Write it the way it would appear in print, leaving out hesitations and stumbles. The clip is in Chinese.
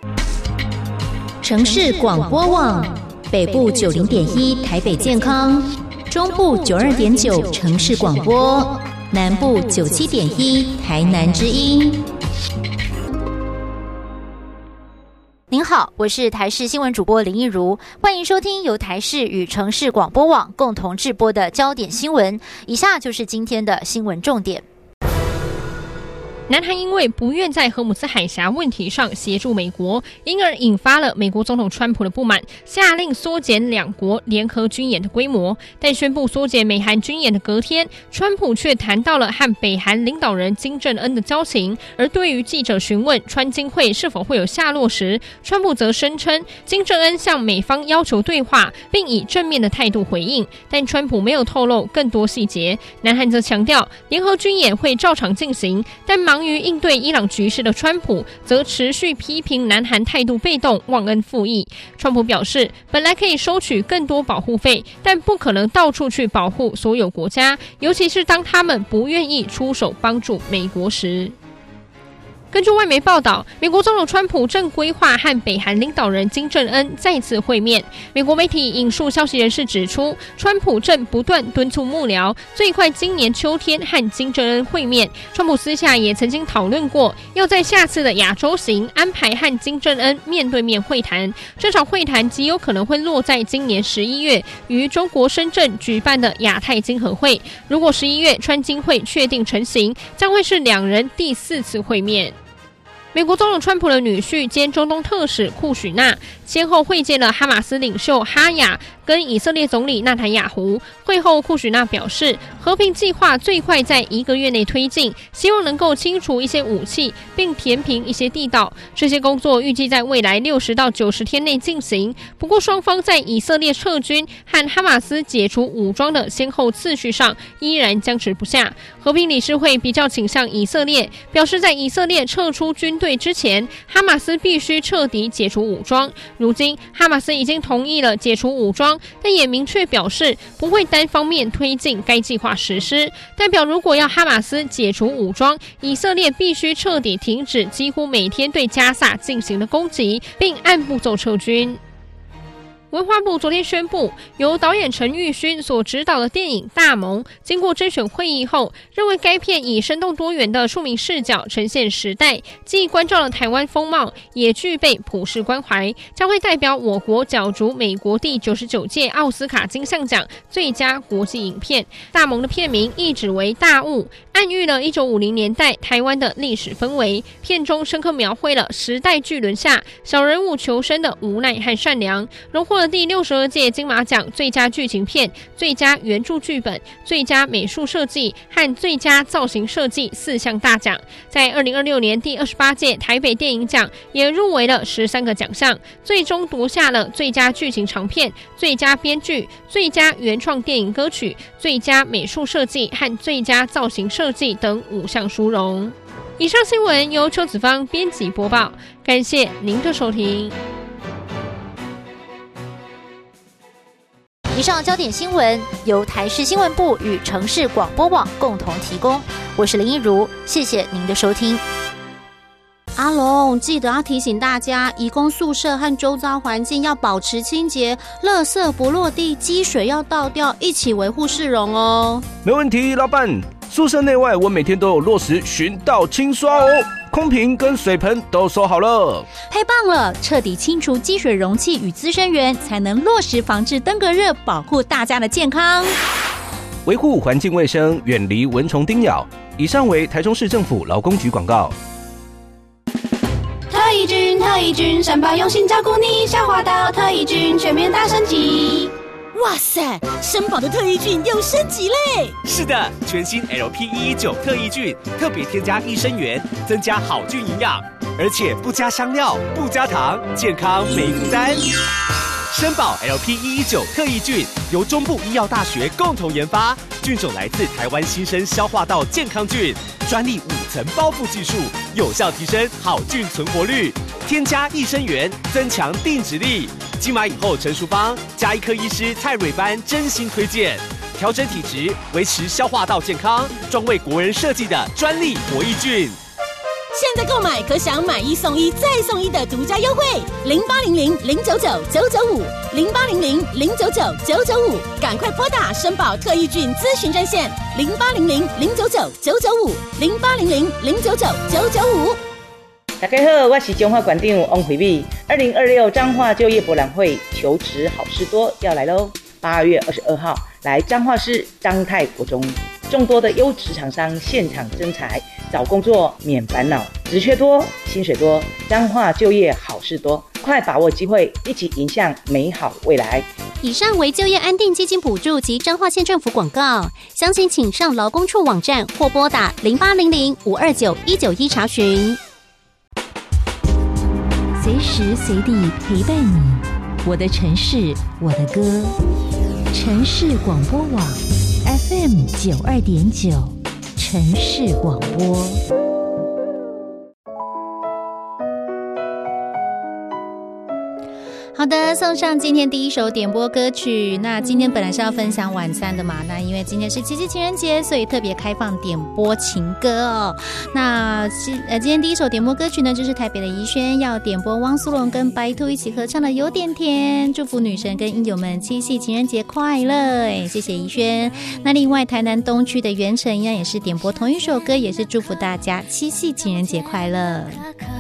城市广播网，北部90.1台北健康，中部92.9城市广播，南部97.1台南之音。 您好，我是台视新闻主播林一如，欢迎收听由台视与城市广播网共同制播的焦点新闻。以下就是今天的新闻重点。 南韩因为不愿在荷姆斯海峡问题上协助美国，因而引发了美国总统川普的不满，下令缩减两国联合军演的规模。但宣布缩减美韩军演的隔天，川普却谈到了和北韩领导人金正恩的交情。而对于记者询问川金会是否会有下落时，川普则声称金正恩向美方要求对话，并以正面的态度回应。但川普没有透露更多细节。南韩则强调联合军演会照常进行，但忙于应对伊朗局势的川普则持续批评南韩态度被动、忘恩负义。川普表示，本来可以收取更多保护费，但不可能到处去保护所有国家，尤其是当他们不愿意出手帮助美国时。根据外媒报道，美国总统川普正规划和北韩领导人金正恩再次会面。美国媒体引述消息人士指出，川普正不断敦促幕僚，最快今年秋天和金正恩会面。川普私下也曾经讨论过，要在下次的亚洲行安排和金正恩面对面会谈。这场会谈极有可能会落在今年11月于中国深圳举办的亚太经合会。如果11月川金会确定成行，将会是两人第4次会面。美国总统川普的女婿兼中东特使库许纳先后会见了哈马斯领袖哈雅跟以色列总理纳坦雅胡。会后，库许纳表示，和平计划最快在1个月内推进，希望能够清除一些武器，并填平一些地道。这些工作预计在未来60到90天内进行。不过，双方在以色列撤军和哈马斯解除武装的先后次序上依然僵持不下。和平理事会比较倾向以色列，表示在以色列撤出军队之前，哈马斯必须彻底解除武装。如今，哈马斯已经同意了解除武装，但也明确表示不会单方面推进该计划实施。代表如果要哈马斯解除武装，以色列必须彻底停止几乎每天对加萨进行的攻击，并按步骤撤军。文化部昨天宣布，由导演陈玉勋所执导的电影《大盟》经过甄选会议后，认为该片以生动多元的庶民视角呈现时代，既关照了台湾风貌，也具备普世关怀，将会代表我国角逐美国第99届奥斯卡金像奖最佳国际影片。《大盟》的片名意指为大雾，暗喻了1950年代台湾的历史氛围。片中深刻描绘了时代巨轮下小人物求生的无奈和善良，荣获第62届金马奖最佳剧情片、最佳原著剧本、最佳美术设计和最佳造型设计4项大奖。在2026年第28届台北电影奖也入围了13个奖项，最终夺下了最佳剧情长片、最佳编剧、最佳原创电影歌曲、最佳美术设计和最佳造型设计等5项殊荣。以上新闻由邱子芳编辑播报，感谢您的收听。 以上焦点新闻由台视新闻部与城市广播网共同提供，我是林一如，谢谢您的收听。 阿龙，记得要提醒大家，移工宿舍和周遭环境要保持清洁，垃圾不落地，积水要倒掉，一起维护市容哦。 没问题，老板。宿舍内外我每天都有落实巡倒清刷哦，空瓶跟水盆都收好了。 太棒了，彻底清除积水容器与滋生源，才能落实防治登革热，保护大家的健康。 维护环境卫生，远离蚊虫叮咬。以上为台中市政府劳工局广告。 特异菌，申报用心照顾你，消化道特异菌全面大升级。 哇塞，申宝的特异菌又升级嘞！ 是的，全新 LP119 特异菌特别添加益生元，增加好菌营养，而且不加香料，不加糖，健康没负担。申宝 LP119 特异菌由中部医药大学共同研发，菌种来自台湾新生消化道健康菌，专利5层包覆技术，有效提升好菌存活率，添加益生元，增强定植力。金马影后陈淑芳、家医科医师蔡蕊班真心推荐，调整体质，维持消化道健康，专为国人设计的专利活益菌。 现在购买可享买1送1再送1的独家优惠，0800-099-995，0800-099-995，赶快拨打申宝特异菌咨询专线0800-099-995，0800-099-995。 大家好，我是中华馆长王惠美。2026彰化就业博览会求职好事多要来喽！8月22号来彰化市彰泰国中，众多的优质厂商现场征才，找工作免烦恼，职缺多，薪水多，彰化就业好事多，快把握机会，一起迎向美好未来。 以上为就业安定基金补助及彰化县政府广告，详情请上劳工处网站或拨打0800-529-191查询。 随时随地陪伴你，我的城市，我的歌。城市广播网 FM 92.9，城市广播。 好的，送上今天第一首点播歌曲。那今天本来是要分享晚餐的嘛，那因为今天是七夕情人节，所以特别开放点播情歌哦。那今天第一首点播歌曲呢，就是台北的怡萱要点播汪苏泷跟白兔一起合唱的《有点甜》，祝福女神跟音友们七夕情人节快乐！谢谢怡萱。那另外台南东区的元城一样也是点播同一首歌，也是祝福大家七夕情人节快乐。